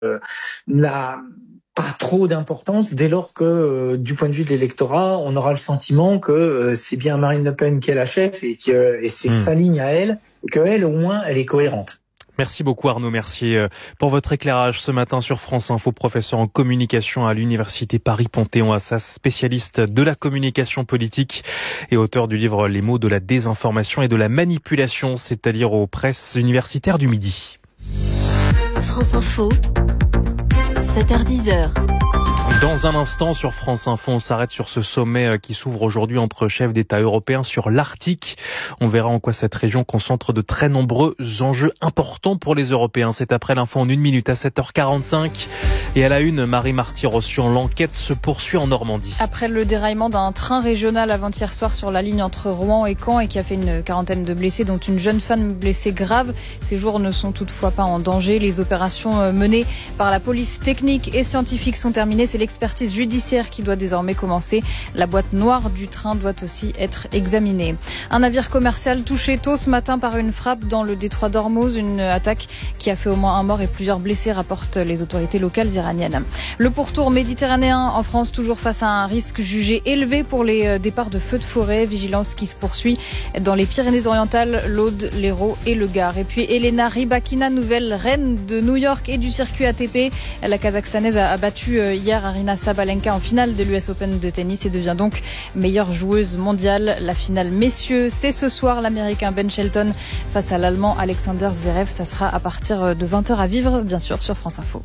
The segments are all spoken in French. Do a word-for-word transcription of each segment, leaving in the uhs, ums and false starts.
euh, n'a pas trop d'importance dès lors que, euh, du point de vue de l'électorat, on aura le sentiment que euh, c'est bien Marine Le Pen qui est la chef et que et c'est mmh. sa ligne à elle, et qu'elle, au moins, elle est cohérente. Merci beaucoup Arnaud Mercier pour votre éclairage ce matin sur France Info, professeur en communication à l'université Paris-Panthéon-Assas, spécialiste de la communication politique et auteur du livre Les mots de la désinformation et de la manipulation, c'est-à-dire aux presses universitaires du Midi. France Info, sept heures dix. Dans un instant sur France Info, on s'arrête sur ce sommet qui s'ouvre aujourd'hui entre chefs d'État européens sur l'Arctique. On verra en quoi cette région concentre de très nombreux enjeux importants pour les Européens. C'est après l'info en une minute à sept heures quarante-cinq. Et à la une, Marie Marty-Rossian, l'enquête se poursuit en Normandie. Après le déraillement d'un train régional avant-hier soir sur la ligne entre Rouen et Caen et qui a fait une quarantaine de blessés, dont une jeune femme blessée grave. Ces jours ne sont toutefois pas en danger. Les opérations menées par la police technique et scientifique sont terminées. C'est l'expertise judiciaire qui doit désormais commencer. La boîte noire du train doit aussi être examinée. Un navire commercial touché tôt ce matin par une frappe dans le détroit d'Ormuz, une attaque qui a fait au moins un mort et plusieurs blessés, rapportent les autorités locales iraniennes. Le pourtour méditerranéen en France, toujours face à un risque jugé élevé pour les départs de feux de forêt. Vigilance qui se poursuit dans les Pyrénées-Orientales, l'Aude, l'Hérault et le Gard. Et puis Elena Rybakina, nouvelle reine de New York et du circuit A T P. La Kazakhstanaise a battu hier Arina Sabalenka en finale de l'U S Open de tennis et devient donc meilleure joueuse mondiale. La finale messieurs, c'est ce soir. L'Américain Ben Shelton face à l'Allemand Alexander Zverev. Ça sera à partir de vingt heures à vivre, bien sûr, sur France Info.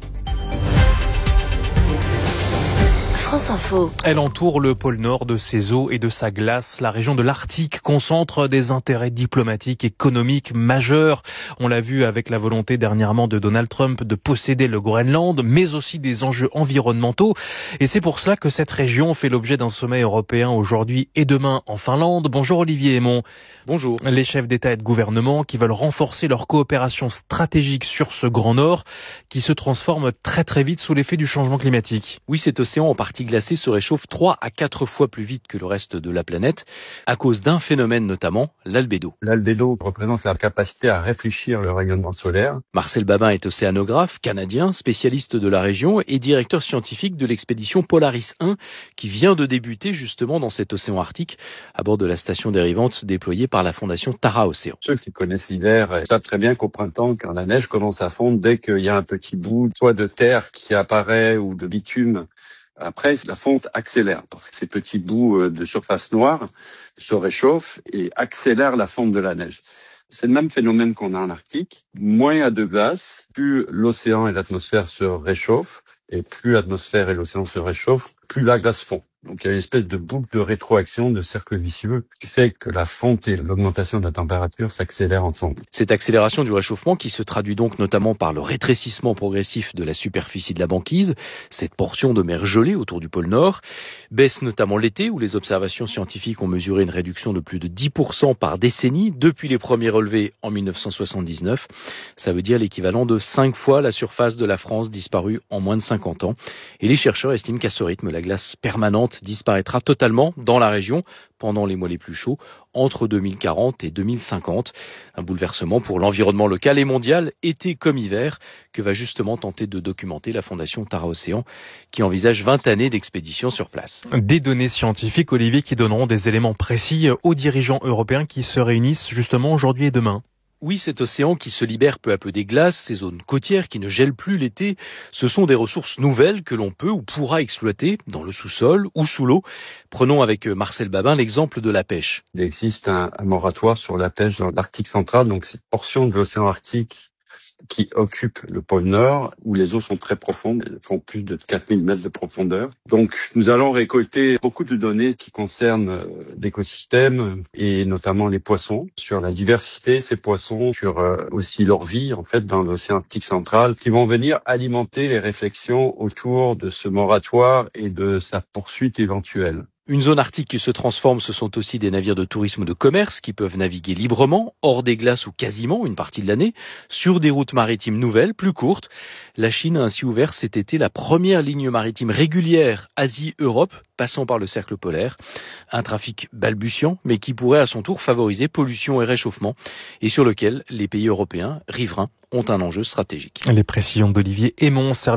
France Info. Elle entoure le pôle Nord de ses eaux et de sa glace. La région de l'Arctique concentre des intérêts diplomatiques, économiques majeurs. On l'a vu avec la volonté dernièrement de Donald Trump de posséder le Groenland, mais aussi des enjeux environnementaux. Et c'est pour cela que cette région fait l'objet d'un sommet européen aujourd'hui et demain en Finlande. Bonjour Olivier Aymon. Bonjour. Les chefs d'État et de gouvernement qui veulent renforcer leur coopération stratégique sur ce Grand Nord qui se transforme très très vite sous l'effet du changement climatique. Oui, cet océan en partie glacé se réchauffe trois à quatre fois plus vite que le reste de la planète à cause d'un phénomène notamment, l'albédo. L'albédo représente la capacité à réfléchir le rayonnement solaire. Marcel Babin est océanographe canadien, spécialiste de la région et directeur scientifique de l'expédition Polaris un qui vient de débuter justement dans cet océan Arctique à bord de la station dérivante déployée par la fondation Tara Océan. Ceux qui connaissent l'hiver savent très bien qu'au printemps, quand la neige commence à fondre, dès qu'il y a un petit bout soit de terre qui apparaît ou de bitume, après, la fonte accélère parce que ces petits bouts de surface noire se réchauffent et accélèrent la fonte de la neige. C'est le même phénomène qu'on a en Arctique. Moins il y a de glace, plus l'océan et l'atmosphère se réchauffent et plus l'atmosphère et l'océan se réchauffent, plus la glace fond. Donc il y a une espèce de boucle de rétroaction, de cercle vicieux, qui fait que la fonte et l'augmentation de la température s'accélèrent ensemble. Cette accélération du réchauffement qui se traduit donc notamment par le rétrécissement progressif de la superficie de la banquise, cette portion de mer gelée autour du pôle Nord, baisse notamment l'été où les observations scientifiques ont mesuré une réduction de plus de dix pour cent par décennie depuis les premiers relevés en dix-neuf cent soixante-dix-neuf. Ça veut dire l'équivalent de cinq fois la surface de la France disparue en moins de cinquante ans. Et les chercheurs estiment qu'à ce rythme, la glace permanente disparaîtra totalement dans la région pendant les mois les plus chauds, entre deux mille quarante et deux mille cinquante. Un bouleversement pour l'environnement local et mondial, été comme hiver, que va justement tenter de documenter la fondation Tara Océan, qui envisage vingt années d'expédition sur place. Des données scientifiques, Olivier, qui donneront des éléments précis aux dirigeants européens qui se réunissent justement aujourd'hui et demain. Oui, cet océan qui se libère peu à peu des glaces, ces zones côtières qui ne gèlent plus l'été, ce sont des ressources nouvelles que l'on peut ou pourra exploiter dans le sous-sol ou sous l'eau. Prenons avec Marcel Babin l'exemple de la pêche. Il existe un, un moratoire sur la pêche dans l'Arctique central, donc cette portion de l'océan Arctique qui occupe le pôle Nord, où les eaux sont très profondes, elles font plus de quatre mille mètres de profondeur. Donc nous allons récolter beaucoup de données qui concernent l'écosystème et notamment les poissons, sur la diversité de ces poissons, sur aussi leur vie en fait dans l'océan Arctique central, qui vont venir alimenter les réflexions autour de ce moratoire et de sa poursuite éventuelle. Une zone arctique qui se transforme, ce sont aussi des navires de tourisme ou de commerce qui peuvent naviguer librement, hors des glaces ou quasiment une partie de l'année, sur des routes maritimes nouvelles, plus courtes. La Chine a ainsi ouvert cet été la première ligne maritime régulière Asie-Europe, passant par le cercle polaire. Un trafic balbutiant, mais qui pourrait à son tour favoriser pollution et réchauffement, et sur lequel les pays européens, riverains, ont un enjeu stratégique. Les précisions d'Olivier Aymon.